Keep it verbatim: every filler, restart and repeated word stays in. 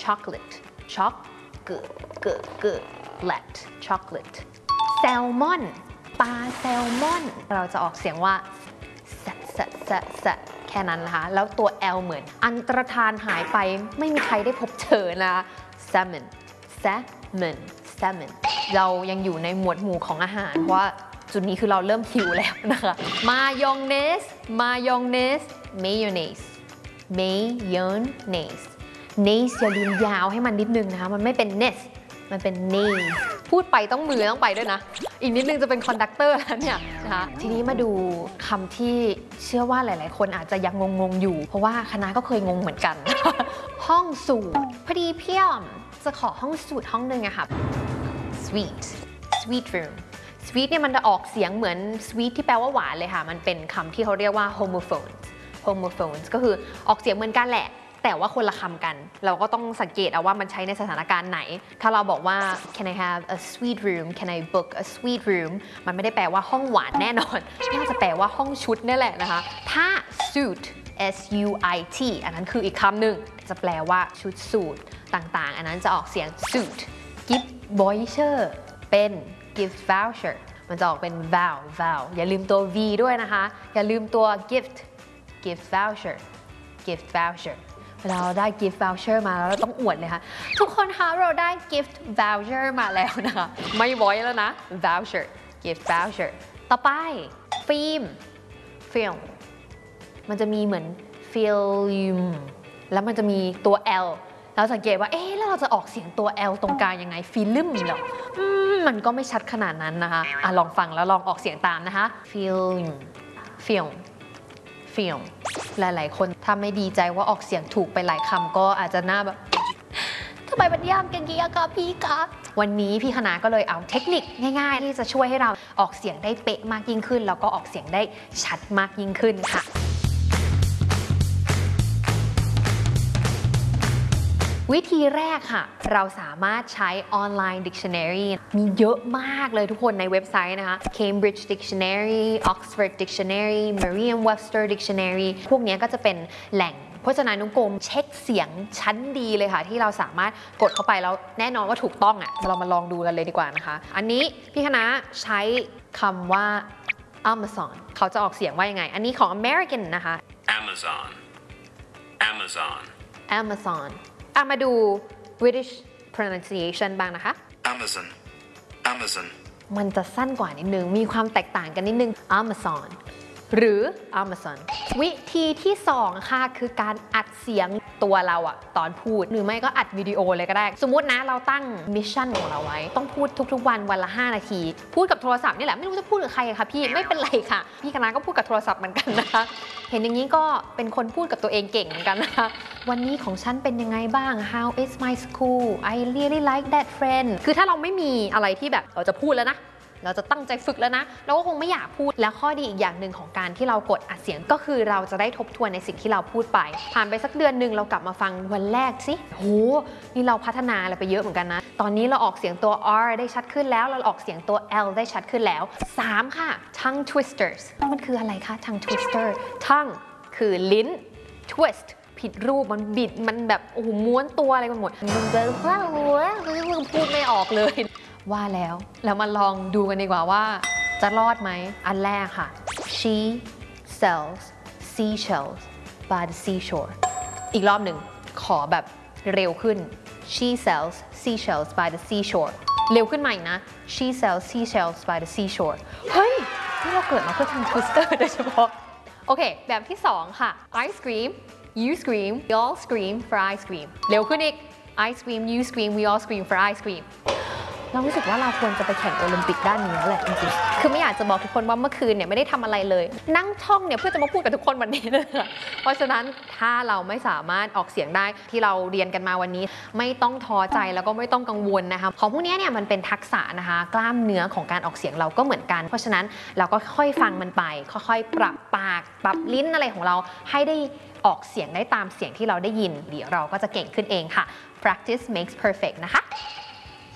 chocolate choc เกิดเกิดเกิด let chocolate แซลมอนปลาแซลมอนเราจะออกเสียงว่าแซะแซะแซะแซะแค่นั้นนะคะแล้วตัว L เหมือนอันตรธานหายไปไม่มีใครได้พบเจอนะคะ salmon salmon salmon เรายังอยู่ในหมวดหมู่ของอาหารเพราะว่าจุดนี้คือเราเริ่มหิวแล้วนะคะมายองเนสมายองเนส mayonnaise mayonnaise naise อย่าลืมยาวให้มันนิดนึงนะคะมันไม่เป็น nes มันเป็น naise พูดไปต้องมือต้องไปด้วยนะอีกนิดนึงจะเป็นคอนดักเตอร์แล้วเนี่ยนะคะทีนี้มาดูคำที่เชื่อว่าหลายๆคนอาจจะยังงงๆอยู่เพราะว่าคณะก็เคยงงเหมือนกัน ห้องสูตรพอดีพี่อ้อมจะขอห้องสูตรห้องนึงอะค่ะ sweet sweet room sweet เนี่ยมันจะออกเสียงเหมือน sweet ที่แปลว่าหวานเลยค่ะมันเป็นคำที่เขาเรียกว่า homophones homophones ก็คือออกเสียงเหมือนกันแหละแต่ว่าคนละคำกันเราก็ต้องสังเกตเอาว่ามันใช้ในสถานการณ์ไหนถ้าเราบอกว่า can I have a sweet room can I book a sweet room มันไม่ได้แปลว่าห้องหวานแน่นอนน่าจะแปลว่าห้องชุดนี่แหละนะคะถ้า suit s u i t อันนั้นคืออีกคำหนึ่งจะแปลว่าชุดสูทต่างๆอันนั้นจะออกเสียง suit gift voucher เป็น gift voucher มันจะออกเป็น vowel vowel อย่าลืมตัว v ด้วยนะคะอย่าลืมตัว gift gift voucher gift voucher เวลาเราได้ gift voucher มาแล้วเราต้องอวดเลยค่ะทุกคนคะเราได้ gift voucher มาแล้วนะคะไม่ไว้แล้วนะ voucher gift voucher ต่อไปฟิล์ม film มันจะมีเหมือน film แล้วมันจะมีตัว l เราสังเกตว่าเอ๊ะแล้วเราจะออกเสียงตัว l ตรงกลางยังไงฟิล์มเหรอมันก็ไม่ชัดขนาดนั้นนะคะอ่ะลองฟังแล้วลองออกเสียงตามนะคะ film film film หลายๆคนถ้าไม่ดีใจว่าออกเสียงถูกไปหลายคำก็อาจจะหน้าแบบทำไมมันยากอย่างนี้คะพี่คะวันนี้พี่คณะก็เลยเอาเทคนิคง่ายๆที่จะช่วยให้เราออกเสียงได้เป๊ะมากยิ่งขึ้นแล้วก็ออกเสียงได้ชัดมากยิ่งขึ้นค่ะวิธีแรกค่ะเราสามารถใช้ออนไลน์ Dictionary มีเยอะมากเลยทุกคนในเว็บไซต์นะคะ Cambridge Dictionary Oxford Dictionary Merriam-Webster Dictionary พวกนี้ก็จะเป็นแหล่งพจนานุกรมเช็คเสียงชั้นดีเลยค่ะที่เราสามารถกดเข้าไปแล้วแน่นอนว่าถูกต้องอ่ะเรามาลองดูกันเลยดีกว่านะคะอันนี้พี่คณะใช้คำว่า Amazon เขาจะออกเสียงว่ายังไงอันนี้ของ American นะคะ Amazon Amazon Amazonอ่ะมาดู British pronunciation บ้างนะคะ Amazon Amazon มันจะสั้นกว่านิดนึงมีความแตกต่างกันนิดนึง Amazon หรือ Amazon วิธีที่สองค่ะคือการอัดเสียงตัวเราอะตอนพูดหรือไม่ก็อัดวิดีโอเลยก็ได้สมมุตินะเราตั้งมิชชั่นของเราไว้ต้องพูดทุกๆวันวันละห้านาทีพูดกับโทรศัพท์นี่แหละไม่รู้จะพูดกับใครค่ะพี่ไม่เป็นไรค่ะพี่คณะก็พูดกับโทรศัพท์เหมือนกันนะคะเห็นอย่างนี้ก็เป็นคนพูดกับตัวเองเก่งเหมือนกันนะคะวันนี้ของฉันเป็นยังไงบ้าง How is my school I really like that friend คือถ้าเราไม่มีอะไรที่แบบเราจะพูดแล้วนะเราจะตั้งใจฝึกแล้วนะเราก็คงไม่อยากพูดแล้วข้อดีอีกอย่างหนึ่งของการที่เรากดอัดเสียงก็คือเราจะได้ทบทวนในสิ่งที่เราพูดไปผ่านไปสักเดือนหนึ่งเรากลับมาฟังวันแรกสิโหนี่เราพัฒนาอะไรไปเยอะเหมือนกันนะตอนนี้เราออกเสียงตัว R ได้ชัดขึ้นแล้วเราออกเสียงตัว L ได้ชัดขึ้นแล้วสามค่ะ tongue twisters มันคืออะไรคะ tongue twister tongue คือลิ้น twist ผิดรูปมันบิดมันแบบโอ้โหม้วนตัวอะไรกันหมดมันจะพูดไม่ออกเลยว่าแล้วแล้วมาลองดูกันดีกว่าว่าจะรอดไหมอันแรกค่ะ she sells seashells by the seashore อีกรอบหนึ่งขอแบบเร็วขึ้น she sells seashells by the seashore เร็วขึ้นมาอีกนะ she sells seashells by the seashore เฮ้ยนี่เราเกิดมาเพื่อทำ twister โดยเฉพาะโอเคแบบที่สองค่ะ I scream you scream we all scream for ice cream เร็วขึ้นอีก I scream you scream we all scream for ice creamเรารู้สึกว่าเราควรจะไปแข่งโอลิมปิกด้านนี้แล้วแหละจริงๆคือไม่อยากจะบอกทุกคนว่าเมื่อคืนเนี่ยไม่ได้ทำอะไรเลยนั่งท่องเนี่ยเพื่อจะมาพูดกับทุกคนวันนี้นะคะเพราะฉะนั้นถ้าเราไม่สามารถออกเสียงได้ที่เราเรียนกันมาวันนี้ไม่ต้องท้อใจแล้วก็ไม่ต้องกังวลนะคะของพวกนี้เนี่ยมันเป็นทักษะนะคะกล้ามเนื้อของการออกเสียงเราก็เหมือนกันเพราะฉะนั้นเราก็ค่อยฟังมันไปค่อยๆปรับปากปรับลิ้นอะไรของเราให้ได้ออกเสียงได้ตามเสียงที่เราได้ยินเดี๋ยวเราก็จะเก่งขึ้นเองค่ะ practice makes perfect นะคะ